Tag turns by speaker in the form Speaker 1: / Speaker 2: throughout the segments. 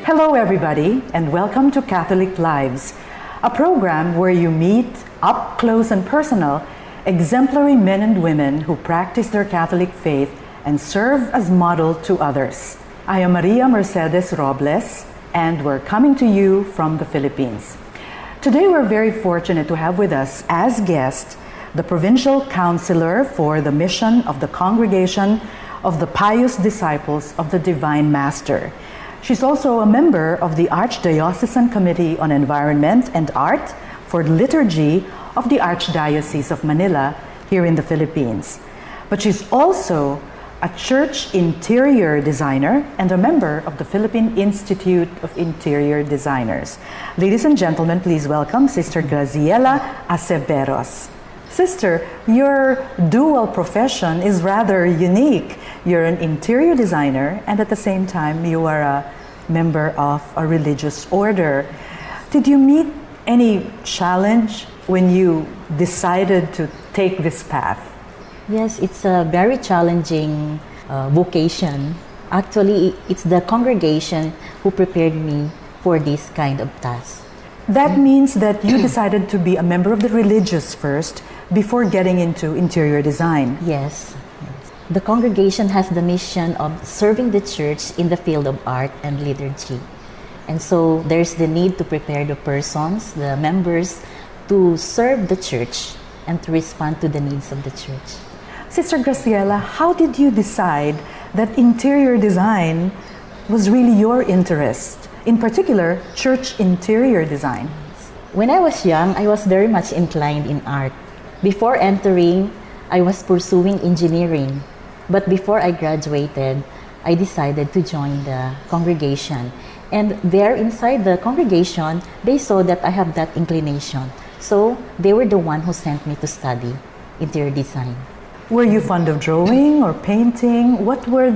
Speaker 1: Hello, everybody, and welcome to Catholic Lives, a program where you meet, up close and personal, exemplary men and women who practice their Catholic faith and serve as model to others. I am Maria Mercedes Robles, and we're coming to you from the Philippines. Today, we're very fortunate to have with us as guest the Provincial Counselor for the Mission of the Congregation of the Pious Disciples of the Divine Master. She's also a member of the Archdiocesan Committee on Environment and Art for Liturgy of the Archdiocese of Manila here in the Philippines. But she's also a church interior designer and a member of the Philippine Institute of Interior Designers. Ladies and gentlemen, please welcome Sister Graziela Aceveros. Sister, your dual profession is rather unique. You're an interior designer and at the same time you are a member of a religious order. Did you meet any challenge when you decided to take this path?
Speaker 2: Yes, it's a very challenging vocation. Actually, it's the congregation who prepared me for this kind of task.
Speaker 1: That means that you decided to be a member of the religious first before getting into interior design.
Speaker 2: Yes. The congregation has the mission of serving the church in the field of art and liturgy. And so there's the need to prepare the persons, the members, to serve the church and to respond to the needs of the church.
Speaker 1: Sister Graziela, how did you decide that interior design was really your interest? In particular, church interior design.
Speaker 2: When I was young, I was very much inclined in art. Before entering, I was pursuing engineering. But before I graduated, I decided to join the congregation. And there inside the congregation, they saw that I have that inclination. So they were the one who sent me to study interior design.
Speaker 1: Were you fond of drawing or painting? What were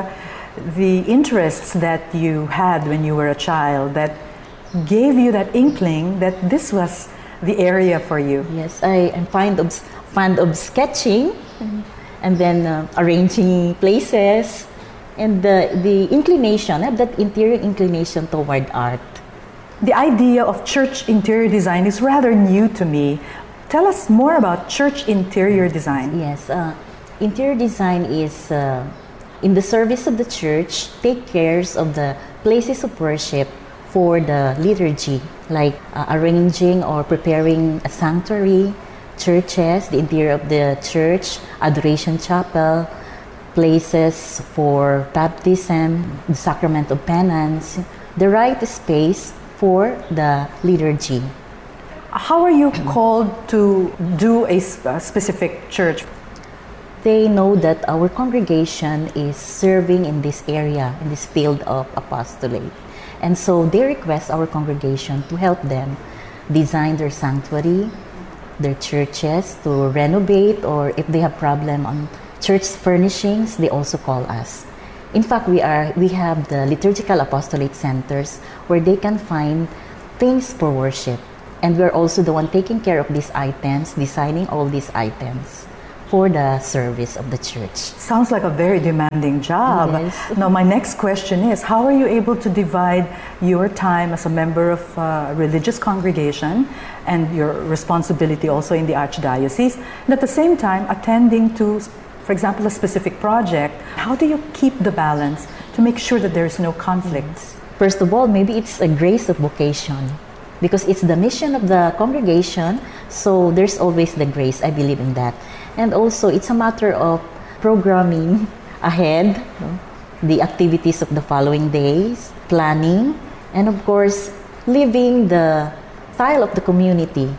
Speaker 1: the interests that you had when you were a child that gave you that inkling that this was the area for you?
Speaker 2: Yes, I am fond of sketching and then arranging places, and the inclination, I have that interior inclination toward art.
Speaker 1: The idea of church interior design is rather new to me. Tell us more about church interior design.
Speaker 2: Yes, interior design is in the service of the church, take care of the places of worship for the liturgy, like arranging or preparing a sanctuary, churches, the interior of the church, adoration chapel, places for baptism, the sacrament of penance, the right space for the liturgy.
Speaker 1: How are you called to do a specific church?
Speaker 2: They know that our congregation is serving in this area, in this field of apostolate. And so they request our congregation to help them design their sanctuary, their churches, to renovate, or if they have problem on church furnishings, they also call us. In fact, we have the liturgical apostolate centers where they can find things for worship. And we're also the one taking care of these items, designing all these items for the service of the church.
Speaker 1: Sounds like a very demanding job.
Speaker 2: Yes.
Speaker 1: Now, my next question is, how are you able to divide your time as a member of a religious congregation and your responsibility also in the Archdiocese, and at the same time attending to, for example, a specific project? How do you keep the balance to make sure that there is no conflicts?
Speaker 2: First of all, maybe it's a grace of vocation, because it's the mission of the congregation, so there's always the grace. I believe in that. And also, it's a matter of programming ahead, the activities of the following days, planning, and of course, living the style of the community,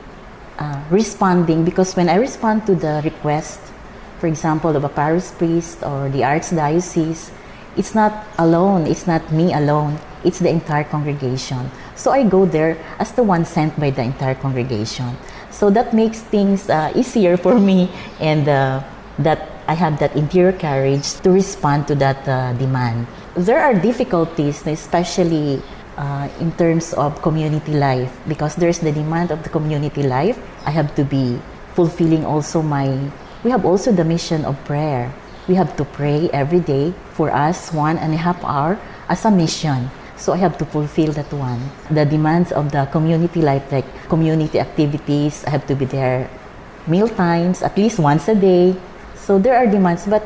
Speaker 2: responding, because when I respond to the request, for example, of a parish priest or the archdiocese, it's not alone, it's not me alone, it's the entire congregation. So I go there as the one sent by the entire congregation. So that makes things easier for me, and that I have that interior courage to respond to that demand. There are difficulties, especially in terms of community life, because there's the demand of the community life. I have to be fulfilling also we have also the mission of prayer. We have to pray every day for us 1.5 hours as a mission. So I have to fulfill that one. The demands of the community life, like community activities, I have to be there meal times, at least once a day. So there are demands, but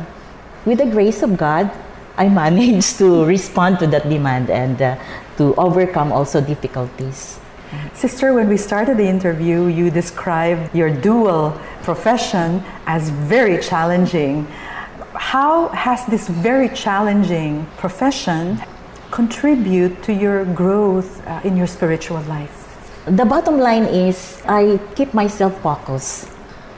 Speaker 2: with the grace of God, I managed to respond to that demand and to overcome also difficulties.
Speaker 1: Sister, when we started the interview, you described your dual profession as very challenging. How has this very challenging profession contribute to your growth in your spiritual life?
Speaker 2: The bottom line is I keep myself focused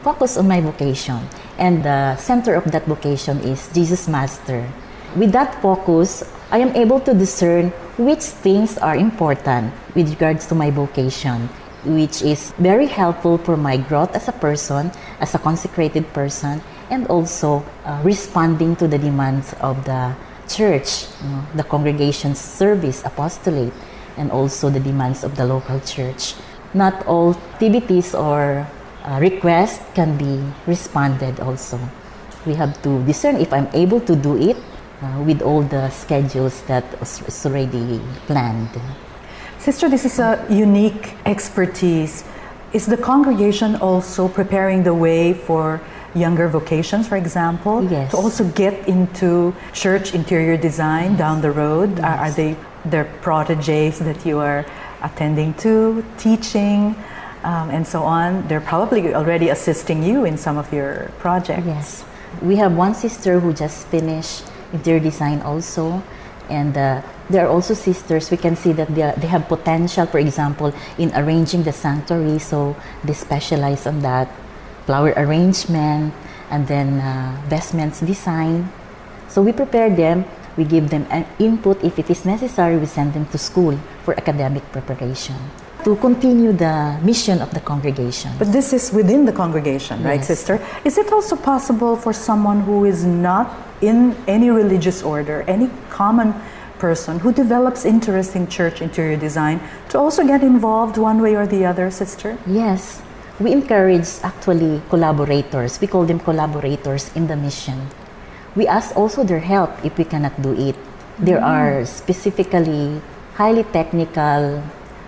Speaker 2: on my vocation. And the center of that vocation is Jesus Master. With that focus, I am able to discern which things are important with regards to my vocation, which is very helpful for my growth as a person, as a consecrated person, and also responding to the demands of the church, the congregation's service, apostolate, and also the demands of the local church. Not all activities or requests can be responded also. We have to discern if I'm able to do it with all the schedules that is already planned.
Speaker 1: Sister, this is a unique expertise. Is the congregation also preparing the way for younger vocations, for example,
Speaker 2: Yes.
Speaker 1: to also get into church interior design down the road? Are they their protégés that you are attending to, teaching, and so on? They're probably already assisting you in some of your projects.
Speaker 2: Yes. We have one sister who just finished interior design also, and there are also sisters, we can see that they have potential, for example, in arranging the sanctuary, so they specialize on that, flower arrangement, and then vestments design. So we prepare them, we give them an input. If it is necessary, we send them to school for academic preparation to continue the mission of the congregation.
Speaker 1: But this is within the congregation, right,
Speaker 2: Yes.
Speaker 1: sister? Is it also possible for someone who is not in any religious order, any common person who develops interest in church interior design, to also get involved one way or the other, sister?
Speaker 2: Yes, we encourage actually collaborators. We call them collaborators in the mission. We ask also their help if we cannot do it. There are specifically highly technical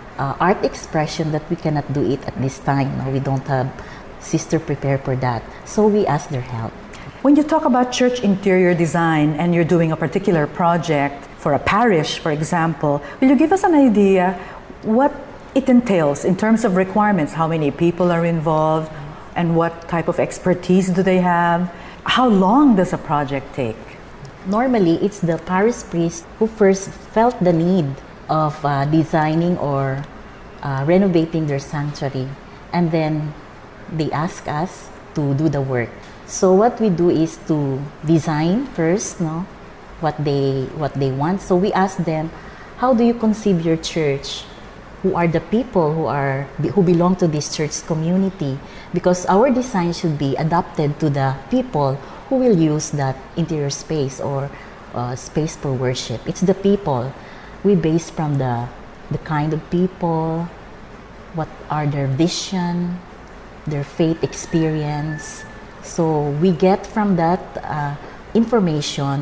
Speaker 2: art expression that we cannot do it at this time. We don't have sister prepared for that. So we ask their help.
Speaker 1: When you talk about church interior design and you're doing a particular project for a parish, for example, will you give us an idea what it entails in terms of requirements? How many people are involved and what type of expertise do they have? How long does a project take?
Speaker 2: Normally, it's the parish priest who first felt the need of designing or renovating their sanctuary, and then they ask us to do the work. So what we do is to design first, what they want. So we ask them, how do you conceive your church? Who are the people who belong to this church community? Because our design should be adapted to the people who will use that interior space or space for worship. It's the people. We base from the kind of people, what are their vision, their faith experience. So we get from that information